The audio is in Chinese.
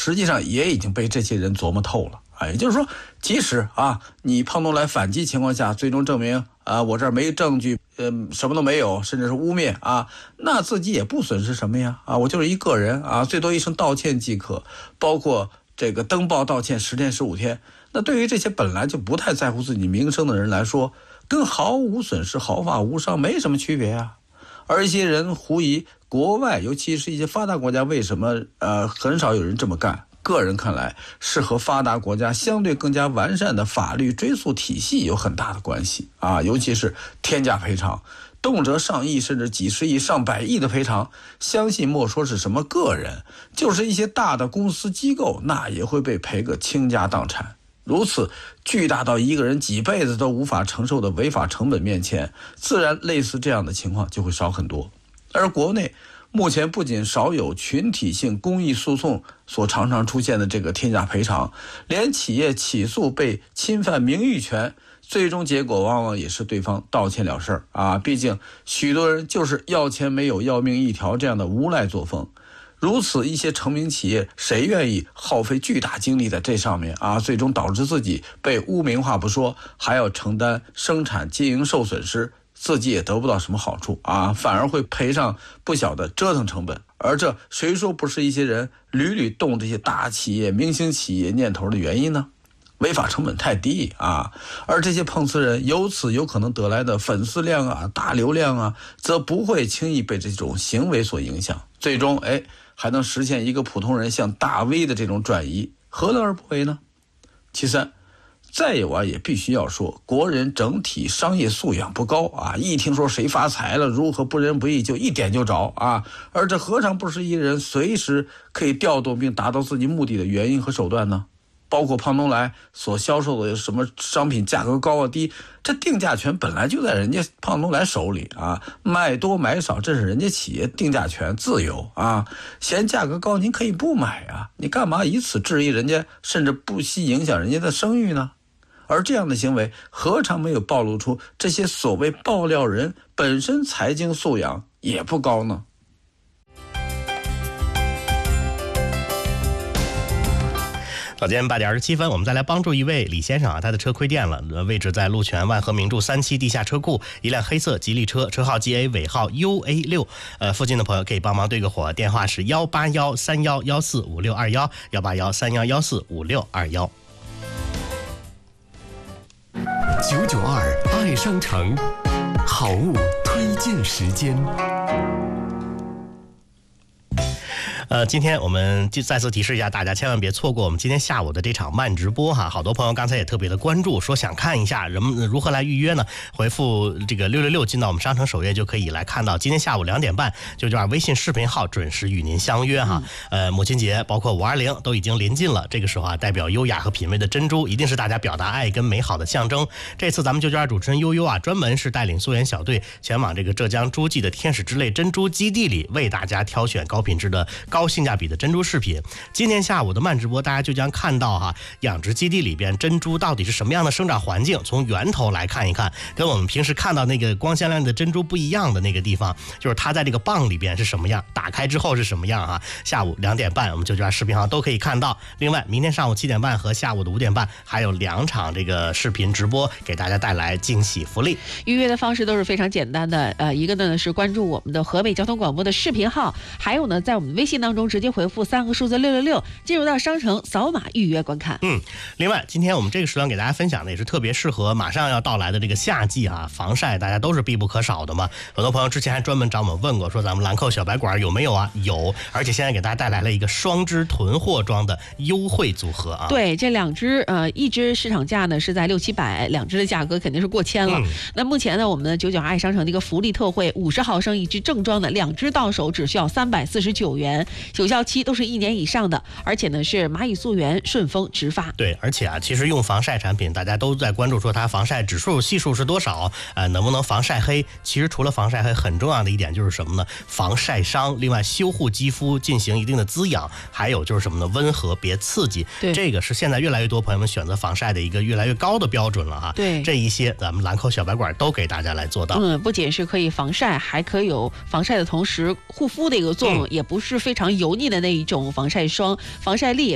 实际上也已经被这些人琢磨透了。也就是说，即使你胖东来反击情况下，最终证明我这儿没证据，什么都没有，甚至是污蔑那自己也不损失什么呀我就是一个人最多一声道歉即可，包括这个登报道歉10天15天。那对于这些本来就不太在乎自己名声的人来说，跟毫无损失、毫发无伤没什么区别而一些人狐疑国外，尤其是一些发达国家，为什么很少有人这么干？个人看来，是和发达国家相对更加完善的法律追诉体系有很大的关系尤其是天价赔偿，动辄上亿甚至几十亿、上百亿的赔偿，相信莫说是什么个人，就是一些大的公司机构，那也会被赔个倾家荡产。如此巨大到一个人几辈子都无法承受的违法成本面前，自然类似这样的情况就会少很多。而国内目前不仅少有群体性公益诉讼所常常出现的这个天价赔偿，连企业起诉被侵犯名誉权，最终结果往往也是对方道歉了事毕竟许多人就是要钱没有要命一条这样的无赖作风。如此一些成名企业，谁愿意耗费巨大精力在这上面最终导致自己被污名化不说，还要承担生产经营受损失，自己也得不到什么好处反而会赔上不小的折腾成本。而这谁说不是一些人屡屡动这些大企业、明星企业念头的原因呢？违法成本太低而这些碰瓷人由此有可能得来的粉丝量大流量则不会轻易被这种行为所影响，最终还能实现一个普通人向大 V 的这种转移，何乐而不为呢？其三，再有也必须要说，国人整体商业素养不高一听说谁发财了，如何不仁不义，就一点就着而这何尝不是一个人随时可以调动并达到自己目的的原因和手段呢？包括胖东来所销售的什么商品价格高低，这定价权本来就在人家胖东来手里卖多买少这是人家企业定价权自由嫌价格高您可以不买你干嘛以此质疑人家，甚至不惜影响人家的声誉呢？而这样的行为何尝没有暴露出这些所谓爆料人本身财经素养也不高呢？ 早间8点27分，我们再来帮助一位李先生他的车亏电了，位置在鹿泉万和名著3期地下车库，一辆黑色吉利车，车号 GA 尾号 UA6，附近的朋友可以帮忙对个火，电话是18131145621 18131145621。 992爱商城，好物推荐时间。 今天我们就再次提示一下大家，千万别错过我们今天下午的这场慢直播好多朋友刚才也特别的关注，说想看一下人们如何来预约呢？回复这个666进到我们商城首页就可以来看到，今天下午2点半就微信视频号准时与您相约母亲节包括520都已经临近了，这个时候代表优雅和品味的珍珠一定是大家表达爱跟美好的象征。这次咱们992主持人悠悠专门是带领溯源小队前往这个浙江诸暨的天使之泪珍珠基地里，为大家挑选高品质的高性价比的珍珠饰品。今天下午的慢直播大家就将看到养殖基地里边珍珠到底是什么样的生长环境，从源头来看一看，跟我们平时看到那个光鲜亮丽的珍珠不一样的那个地方，就是它在这个蚌里边是什么样，打开之后是什么样下午2点半我们992视频号都可以看到。另外明天上午7点半和下午的5点半还有2场这个视频直播，给大家带来惊喜福利。 预约的方式都是非常简单的，一个呢是关注我们的河北交通广播的视频号，还有呢在我们微信当中直接回复3个数字666，进入到商城扫码预约观看。 另外今天我们这个时段给大家分享的也是特别适合马上要到来的这个夏季防晒大家都是必不可少的嘛。很多朋友之前还专门找我们问过，说咱们兰蔻小白管有没有有，而且现在给大家带来了一个双支囤货装的优惠组合对，这2支一支市场价呢是在6、7百，2支的价格肯定是过千了。那目前呢我们的992爱商城的一个福利特惠，50毫升一支正装的2支到手只需要349元，有效期都是1年以上的，而且呢是蚂蚁溯源顺丰直发。 对，而且其实用防晒产品大家都在关注说它防晒指数系数是多少能不能防晒黑。其实除了防晒黑，很重要的一点就是什么呢？防晒伤，另外修护肌肤进行一定的滋养，还有就是什么呢？温和别刺激。 对， 这个是现在越来越多朋友们选择防晒的一个越来越高的标准了对， 这一些咱们兰蔻小白管都给大家来做到。 不仅是可以防晒，还可以有防晒的同时护肤的一个作用，也不是非常油腻的那一种防晒霜，防晒力也